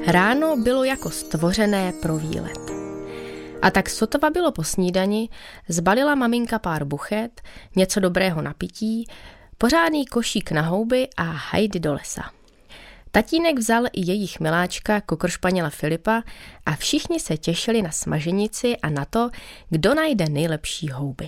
Ráno bylo jako stvořené pro výlet. A tak sotva bylo po snídani, zbalila maminka pár buchet, něco dobrého na pití, pořádný košík na houby a hajdy do lesa. Tatínek vzal i jejich miláčka, kokršpaněla Filipa a všichni se těšili na smaženici a na to, kdo najde nejlepší houby.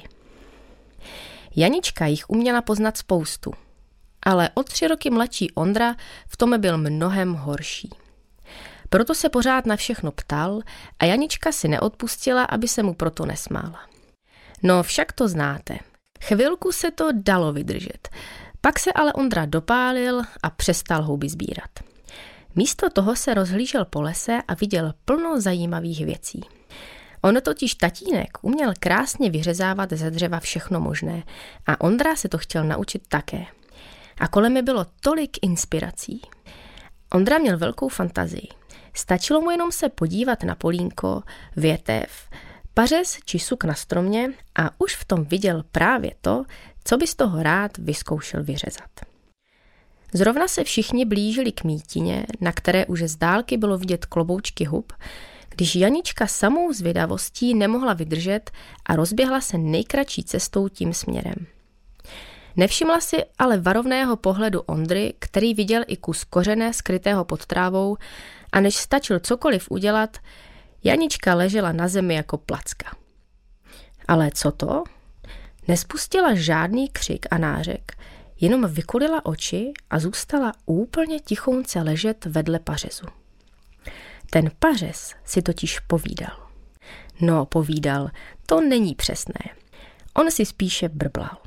Janička jich uměla poznat spoustu, ale o 3 roky mladší Ondra v tom byl mnohem horší. Proto se pořád na všechno ptal a Janička si neodpustila, aby se mu proto nesmála. No však to znáte. Chvilku se to dalo vydržet. Pak se ale Ondra dopálil a přestal houby sbírat. Místo toho se rozhlížel po lese a viděl plno zajímavých věcí. On totiž tatínek uměl krásně vyřezávat ze dřeva všechno možné a Ondra se to chtěl naučit také. A kolem mi bylo tolik inspirací. Ondra měl velkou fantazii. Stačilo mu jenom se podívat na polínko, větev, pařez či suk na stromě a už v tom viděl právě to, co by z toho rád vyzkoušel vyřezat. Zrovna se všichni blížili k mítině, na které už z dálky bylo vidět kloboučky hub, když Janička samou zvědavostí nemohla vydržet a rozběhla se nejkratší cestou tím směrem. Nevšimla si ale varovného pohledu Ondry, který viděl i kus kořene skrytého pod trávou a než stačil cokoliv udělat, Janička ležela na zemi jako placka. Ale co to? Nespustila žádný křik a nářek, jenom vykulila oči a zůstala úplně tichounce ležet vedle pařezu. Ten pařez si totiž povídal. No, povídal, to není přesné. On si spíše brblal.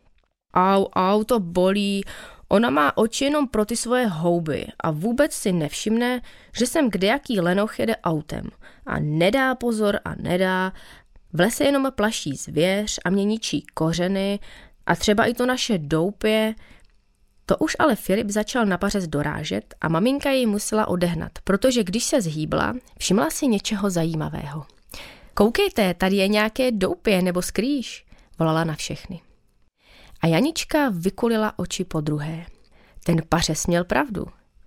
Au, to bolí. Ona má oči jenom pro ty svoje houby a vůbec si nevšimne, že sem kdejaký lenoch jede autem a nedá pozor a nedá. V lese jenom plaší zvěř a mě ničí kořeny a třeba i to naše doupě. To už ale Filip začal na pařez dorážet a maminka jej musela odehnat, protože když se zhýbla, všimla si něčeho zajímavého. Koukejte, tady je nějaké doupě nebo skrýš, volala na všechny. A Janička vykulila oči podruhé. Ten pařez měl pravdu.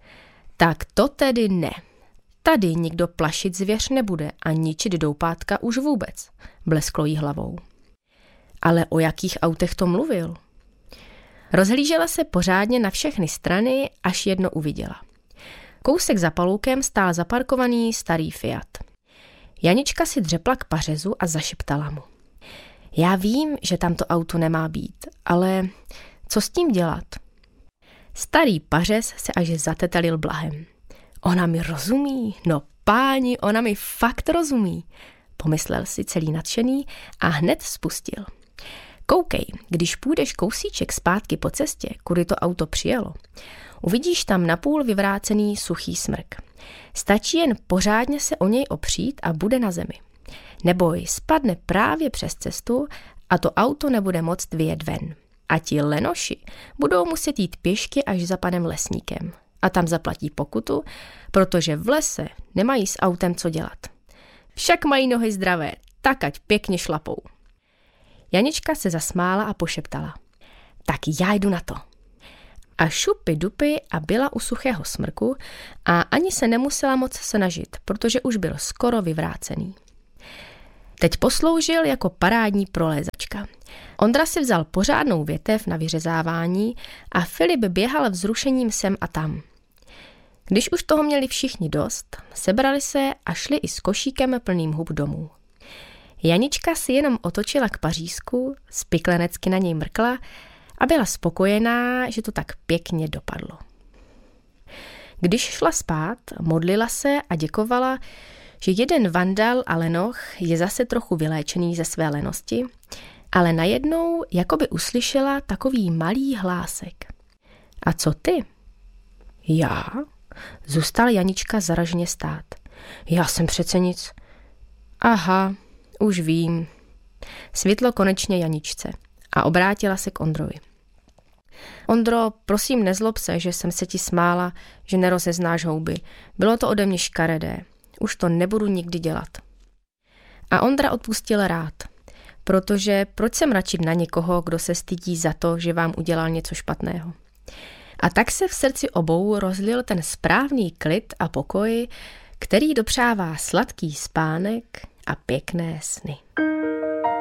Tak to tedy ne. Tady nikdo plašit zvěř nebude a ničit doupátka už vůbec, blesklo jí hlavou. Ale o jakých autech to mluvil? Rozhlížela se pořádně na všechny strany, až jedno uviděla. Kousek za paloukem stál zaparkovaný starý Fiat. Janička si dřepla k pařezu a zašeptala mu. Já vím, že tam to auto nemá být, ale co s tím dělat? Starý pařez se až zatetelil blahem. Ona mi rozumí, no páni, ona mi fakt rozumí, pomyslel si celý nadšený a hned spustil. Koukej, když půjdeš kousíček zpátky po cestě, kudy to auto přijelo, uvidíš tam napůl vyvrácený suchý smrk. Stačí jen pořádně se o něj opřít a bude na zemi. Neboj, spadne právě přes cestu a to auto nebude moct vyjet ven. A ti lenoši budou muset jít pěšky až za panem lesníkem. A tam zaplatí pokutu, protože v lese nemají s autem co dělat. Však mají nohy zdravé, tak ať pěkně šlapou. Janička se zasmála a pošeptala. Tak já jdu na to. A šupy dupy a byla u suchého smrku a ani se nemusela moc snažit, protože už byl skoro vyvrácený. Teď posloužil jako parádní prolézačka. Ondra si vzal pořádnou větev na vyřezávání a Filip běhal vzrušením sem a tam. Když už toho měli všichni dost, sebrali se a šli i s košíkem plným hub domů. Janička si jenom otočila k pařízku, spiklenecky na něj mrkla a byla spokojená, že to tak pěkně dopadlo. Když šla spát, modlila se a děkovala, že jeden vandal a lenoch je zase trochu vyléčený ze své lenosti, ale najednou jakoby uslyšela takový malý hlásek. A co ty? Já? Zůstala Janička zaraženě stát. Já jsem přece nic. Aha, už vím. Světlo konečně Janičce a obrátila se k Ondrovi. Ondro, prosím nezlob se, že jsem se ti smála, že nerozeznáš houby. Bylo to ode mě škaredé. Už to nebudu nikdy dělat. A Ondra odpustil rád, protože proč se mračit na někoho, kdo se stydí za to, že vám udělal něco špatného. A tak se v srdci obou rozlil ten správný klid a pokoj, který dopřává sladký spánek a pěkné sny.